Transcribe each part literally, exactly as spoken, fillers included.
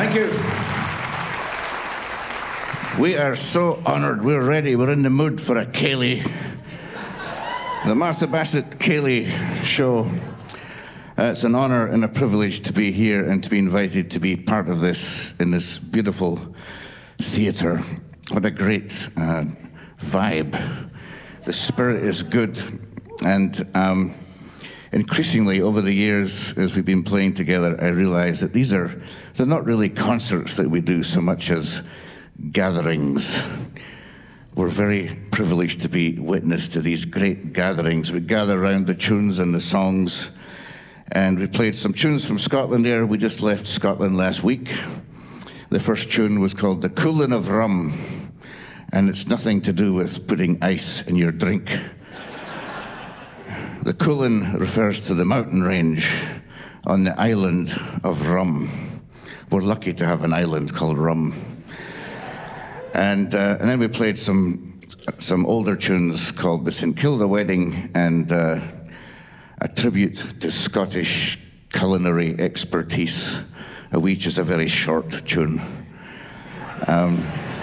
Thank you. We are so honoured. We're ready. We're in the mood for a Ceilidh. The Martha Bassett Ceilidh show. Uh, it's an honour and a privilege to be here and to be invited to be part of this in this beautiful theatre. What a great uh, vibe. The spirit is good. And um, increasingly over the years, as we've been playing together, I realise that these are, they're not really concerts that we do so much as gatherings. We're very privileged to be witness to these great gatherings. We gather around the tunes and the songs, and we played some tunes from Scotland there. We just left Scotland last week. The first tune was called The Coolin' of Rum, and it's nothing to do with putting ice in your drink. The Coolin refers to the mountain range on the island of Rum. We're lucky to have an island called Rum. And, uh, and then we played some, some older tunes called the St Kilda Wedding and uh, a tribute to Scottish culinary expertise, which is a very short tune. Um,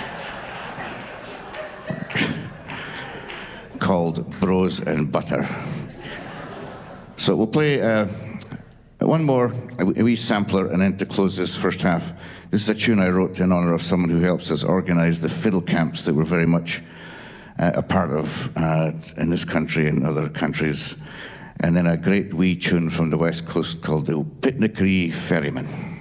called Bros and Butter. So we'll play uh, one more, a wee sampler, and then to close this first half, this is a tune I wrote in honour of someone who helps us organise the fiddle camps that we're very much uh, a part of uh, in this country and other countries. And then a great wee tune from the West Coast called the Pitnacree Ferryman.